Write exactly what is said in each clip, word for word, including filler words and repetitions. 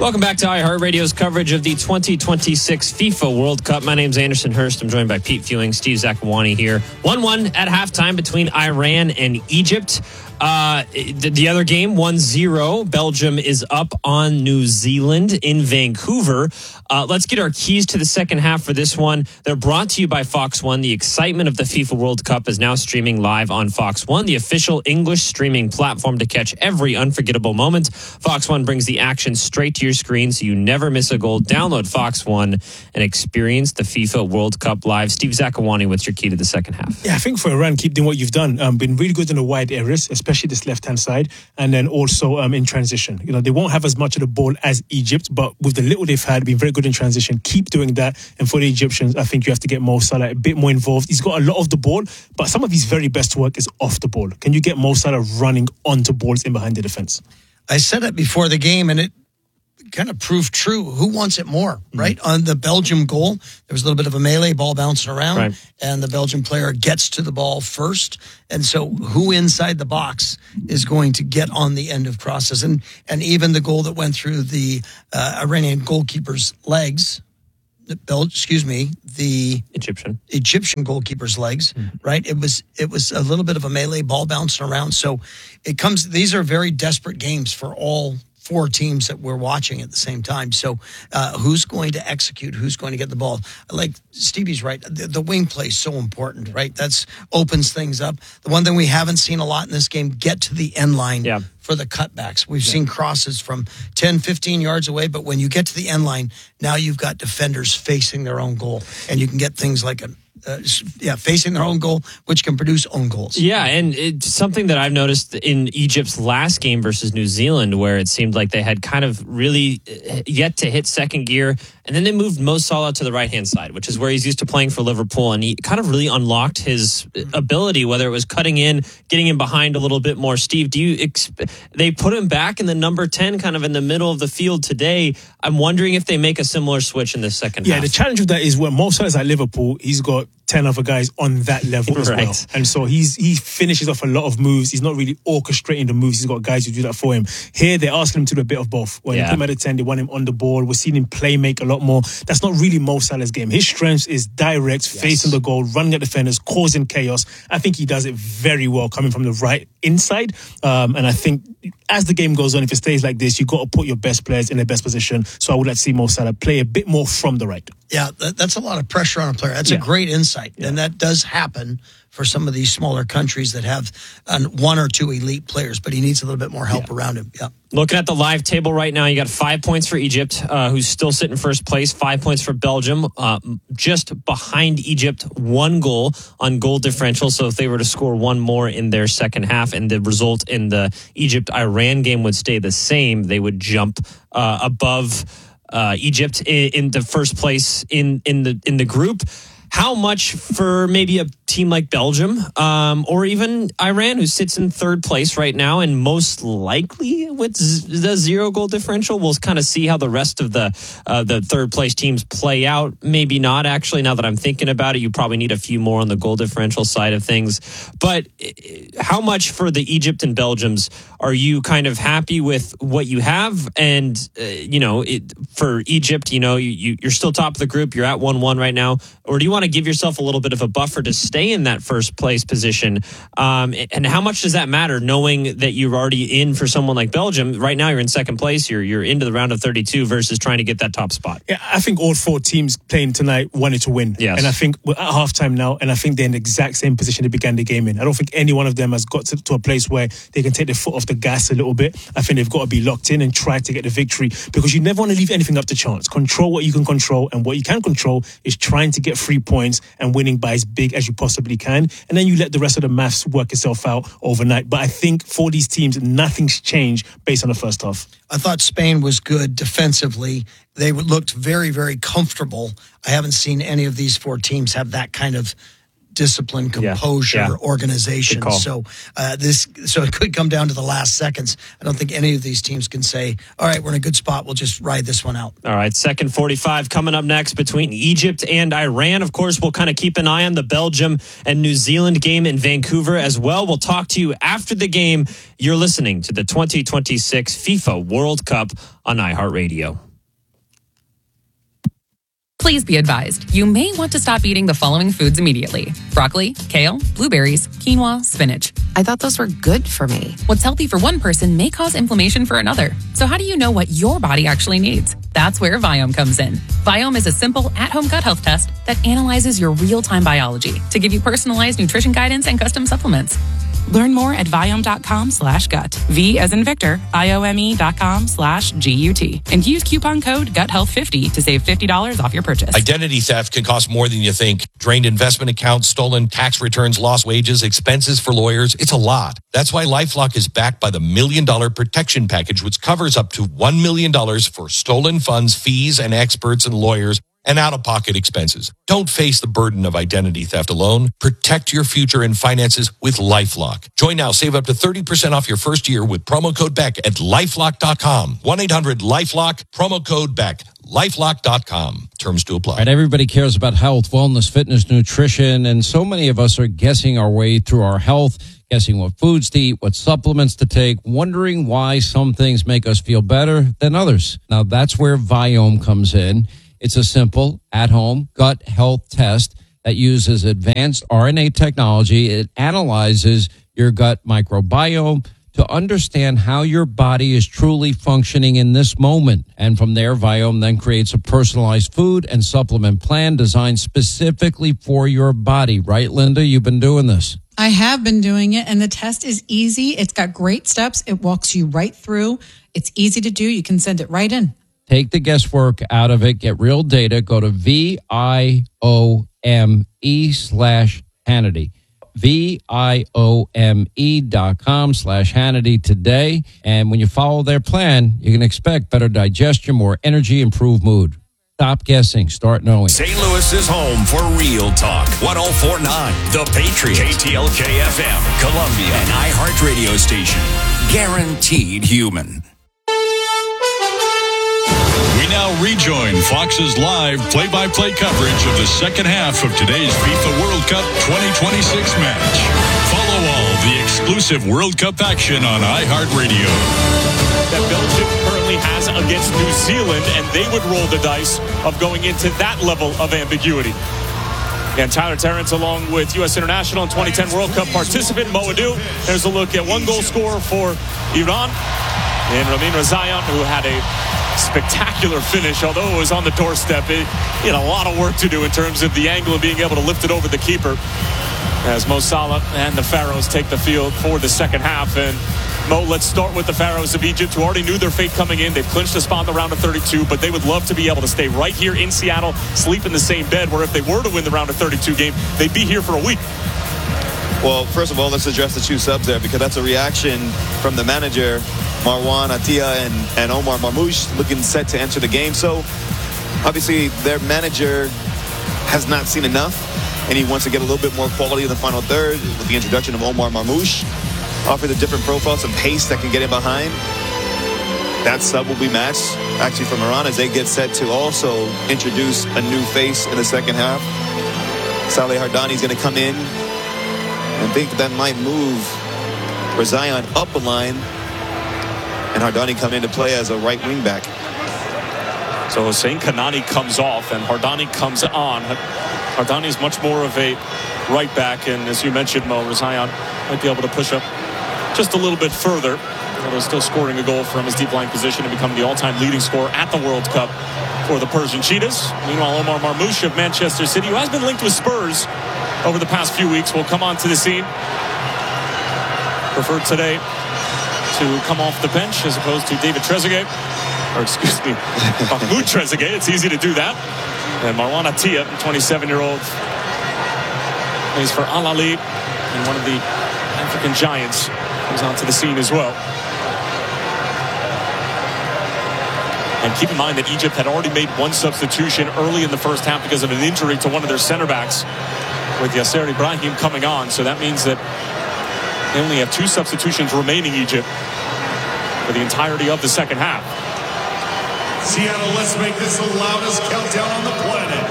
Welcome back to iHeartRadio's coverage of the twenty twenty-six FIFA World Cup. My name's Anderson Hurst. I'm joined by Pete Fewing, Steve Zakuani here. one one at halftime between Iran and Egypt. Uh, the, the other game, one zero. Belgium is up on New Zealand in Vancouver. Uh, let's get our keys to the second half for this one. They're brought to you by Fox One. The excitement of the FIFA World Cup is now streaming live on Fox One, the official English streaming platform to catch every unforgettable moment. Fox One brings the action straight to your screen so you never miss a goal. Download Fox One and experience the FIFA World Cup live. Steve Zakuani, what's your key to the second half? Yeah, I think for Iran, keep doing what you've done. Um, been really good in the wide areas, especially this left-hand side, and then also um, in transition. You know, they won't have as much of the ball as Egypt, but with the little they've had, been very good in transition. Keep doing that. And for the Egyptians, I think you have to get Mo Salah a bit more involved. He's got a lot of the ball, but some of his very best work is off the ball. Can you get Mo Salah running onto balls in behind the defense? I said it before the game, and it kind of proved true. Who wants it more, right? Mm-hmm. On the Belgium goal, there was a little bit of a melee, ball bouncing around, right, and the Belgian player gets to the ball first. And so who inside the box is going to get on the end of crosses? And and even the goal that went through the uh, Iranian goalkeeper's legs, the Bel- excuse me, the Egyptian Egyptian goalkeeper's legs, mm-hmm. right? It was it was a little bit of a melee, ball bouncing around. So it comes. These are very desperate games for all four teams that we're watching at the same time. So uh, who's going to execute? Who's going to get the ball? Like Stevie's right. The, the wing play is so important, right? That's opens things up. The one thing we haven't seen a lot in this game, get to the end line yeah. for the cutbacks. We've yeah. seen crosses from ten, fifteen yards away, but when you get to the end line, now you've got defenders facing their own goal, and you can get things like a Uh, yeah, facing their own goal, which can produce own goals. Yeah, and it's something that I've noticed in Egypt's last game versus New Zealand, where it seemed like they had kind of really yet to hit second gear, and then they moved Mo Salah to the right-hand side, which is where he's used to playing for Liverpool, and he kind of really unlocked his ability, whether it was cutting in, getting in behind a little bit more. Steve, do you exp- they put him back in the number ten, kind of in the middle of the field today. I'm wondering if they make a similar switch in the second yeah, half. Yeah, the challenge with that is when Mo Salah's at Liverpool, he's got ten other guys on that level as right. well. And so he's he finishes off a lot of moves. He's not really orchestrating the moves. He's got guys who do that for him. Here, they're asking him to do a bit of both. When yeah. you put him at the ten, they want him on the ball. We're seeing him play make a lot more. That's not really Mo Salah's game. His strength is direct, yes. facing the goal, running at defenders, causing chaos. I think he does it very well coming from the right inside. Um, and I think as the game goes on, if it stays like this, you've got to put your best players in their best position. So I would like to see Mo Salah play a bit more from the right. Yeah, that, that's a lot of pressure on a player. That's yeah. a great insight. Yeah. And that does happen for some of these smaller countries that have uh, one or two elite players, but he needs a little bit more help yeah. around him. Yeah. Looking at the live table right now, you got five points for Egypt, uh, who's still sitting first place, five points for Belgium, uh, just behind Egypt, one goal on goal differential. So if they were to score one more in their second half and the result in the Egypt-Iran game would stay the same, they would jump uh, above uh, Egypt in, in the first place in, in the in the group. How much for maybe a team like Belgium um, or even Iran, who sits in third place right now and most likely with z- the zero goal differential? We'll kind of see how the rest of the uh, the third place teams play out. Maybe not, actually. Now that I'm thinking about it, you probably need a few more on the goal differential side of things. But how much for the Egypt and Belgiums are you kind of happy with what you have? And, uh, you know, it, for Egypt, you know, you, you, you're still top of the group. You're at one one right now. Or do you want to give yourself a little bit of a buffer to stay in that first place position? Um, and how much does that matter, knowing that you're already in for someone like Belgium? Right now, you're in second place. You're you're into the round of thirty-two versus trying to get that top spot. Yeah, I think all four teams playing tonight wanted to win. Yes. And I think we're at halftime now, and I think they're in the exact same position they began the game in. I don't think any one of them has got to, to a place where they can take their foot off the gas a little bit. I think they've got to be locked in and try to get the victory, because you never want to leave anything up to chance. Control what you can control, and what you can control is trying to get three points and winning by as big as you possibly can. And then you let the rest of the maths work itself out overnight. But I think for these teams, nothing's changed based on the first half. I thought Spain was good defensively. They looked very, very comfortable. I haven't seen any of these four teams have that kind of discipline, composure, yeah, yeah. organization. So uh, this, so it could come down to the last seconds. I don't think any of these teams can say, all right, we're in a good spot, we'll just ride this one out. All right, second forty-five coming up next between Egypt and Iran. Of course, we'll kind of keep an eye on the Belgium and New Zealand game in Vancouver as well. We'll talk to you after the game. You're listening to the twenty twenty-six FIFA World Cup on iHeartRadio. Please be advised, you may want to stop eating the following foods immediately. Broccoli, kale, blueberries, quinoa, spinach. I thought those were good for me. What's healthy for one person may cause inflammation for another. So how do you know what your body actually needs? That's where Viome comes in. Viome is a simple at-home gut health test that analyzes your real-time biology to give you personalized nutrition guidance and custom supplements. Learn more at Viome.com slash gut. V as in Victor, I-O-M-E dot com slash G-U-T. And use coupon code gut health fifty to save fifty dollars off your purchase. Identity theft can cost more than you think. Drained investment accounts, stolen tax returns, lost wages, expenses for lawyers. It's a lot. That's why LifeLock is backed by the Million Dollar Protection Package, which covers up to one million dollars for stolen funds, fees, and experts and lawyers, and out-of-pocket expenses. Don't face the burden of identity theft alone. Protect your future and finances with LifeLock. Join now. Save up to thirty percent off your first year with promo code Beck at lifelock dot com. one eight hundred lifelock, promo code Beck. lifelock dot com. Terms to apply. Right, everybody cares about health, wellness, fitness, nutrition, and so many of us are guessing our way through our health, guessing what foods to eat, what supplements to take, wondering why some things make us feel better than others. Now, that's where Viome comes in. It's a simple, at-home gut health test that uses advanced R N A technology. It analyzes your gut microbiome to understand how your body is truly functioning in this moment. And from there, Viome then creates a personalized food and supplement plan designed specifically for your body. Right, Linda? You've been doing this. I have been doing it, and the test is easy. It's got great steps. It walks you right through. It's easy to do. You can send it right in. Take the guesswork out of it. Get real data. Go to V I O M E slash Hannity. V I O M E dot com slash Hannity today. And when you follow their plan, you can expect better digestion, more energy, improved mood. Stop guessing. Start knowing. Saint Louis is home for Real Talk. one oh four point nine The Patriot. K T L K F M. Columbia. An iHeart radio station. Guaranteed human. We now rejoin Fox's live play-by-play coverage of the second half of today's FIFA World Cup twenty twenty-six match. Follow all the exclusive World Cup action on iHeartRadio. That Belgium currently has against New Zealand, and they would roll the dice of going into that level of ambiguity. And Tyler Terrence, along with U S International and twenty ten World Cup participant Mo Adu. There's a look at one goal scorer for Iran, and Ramin Rezaeian, who had a spectacular finish, although it was on the doorstep. It, he had a lot of work to do in terms of the angle and being able to lift it over the keeper, as Mo Salah and the Pharaohs take the field for the second half. And Mo, let's start with the Pharaohs of Egypt, who already knew their fate coming in. They've clinched a spot in the round of thirty-two, but they would love to be able to stay right here in Seattle, sleep in the same bed, where if they were to win the round of thirty-two game, they'd be here for a week. Well, first of all, let's address the two subs there, because that's a reaction from the manager, Marwan Attia and, and Omar Marmoush, looking set to enter the game. So, obviously, their manager has not seen enough, and he wants to get a little bit more quality in the final third with the introduction of Omar Marmoush. Offers a different profile, some pace that can get in behind. That sub will be matched, actually, from Iran, as they get set to also introduce a new face in the second half. Saleh Hardani is going to come in. I think that might move Rezaeian up a line, and Hardani come into play as a right wing back. So Hossein Kanani comes off and Hardani comes on. Hardani is much more of a right back, and as you mentioned, Mo, Rezaeian might be able to push up just a little bit further, although still scoring a goal from his deep line position to become the all-time leading scorer at the World Cup for the Persian Cheetahs. Meanwhile, Omar Marmoush of Manchester City, who has been linked with Spurs over the past few weeks, will come onto the scene. Preferred today to come off the bench as opposed to David Trezeguet, or excuse me, Mahmoud Trezeguet. It's easy to do that. And Marwan Attia, twenty-seven-year-old, plays for Al Ahly, and one of the African giants, comes onto the scene as well. And keep in mind that Egypt had already made one substitution early in the first half because of an injury to one of their center backs. with Yasser Ibrahim coming on. So that means that they only have two substitutions remaining, Egypt, for the entirety of the second half. Seattle, let's make this the loudest countdown on the planet.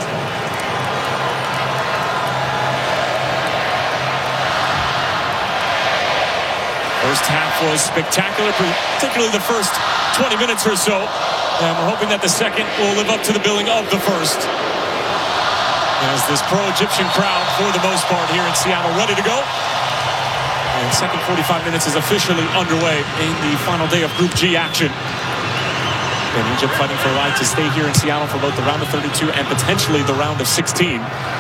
First half was spectacular, particularly the first twenty minutes or so. And we're hoping that the second will live up to the billing of the first. As this pro-Egyptian crowd, for the most part, here in Seattle, ready to go. And second forty-five minutes is officially underway in the final day of Group G action. And Egypt fighting for a right to stay here in Seattle for both the round of thirty-two and potentially the round of sixteen.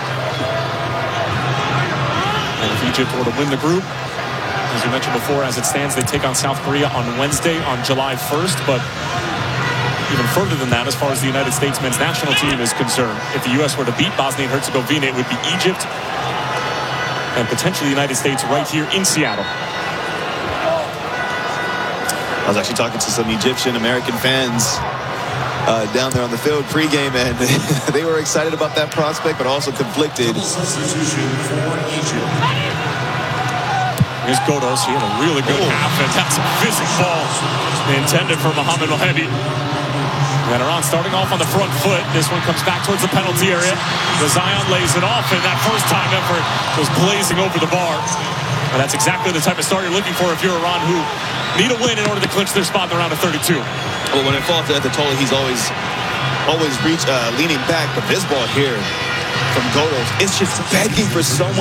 And if Egypt were to win the group, as we mentioned before, as it stands, they take on South Korea on Wednesday on July first. But even further than that, as far as the United States men's national team is concerned, if the U S were to beat Bosnia and Herzegovina, it would be Egypt and potentially the United States right here in Seattle. I was actually talking to some Egyptian American fans uh, down there on the field pregame, and they were excited about that prospect, but also conflicted. Substitution for Egypt. Here's Godos. He had a really good oh. half, and that's a physic ball intended for Mohamed Mohamed. And Iran starting off on the front foot. This one comes back towards the penalty area. The Zion lays it off, and that first time effort was blazing over the bar. And that's exactly the type of start you're looking for if you're Iran, who need a win in order to clinch their spot in the round of thirty-two. Well, when it falls to Eto'o, he's always always reach, uh, leaning back. But this ball here from Godos, it's just begging for someone